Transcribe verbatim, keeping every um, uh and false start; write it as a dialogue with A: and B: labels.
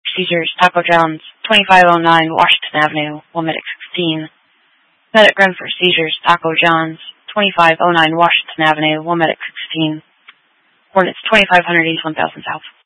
A: Seizures, Taco John's, twenty-five oh nine Washington Avenue, one medic sixteen. Medic run for seizures, Taco John's, twenty-five oh nine Washington Avenue, one medic sixteen. Coordinates twenty-five hundred east, one thousand south.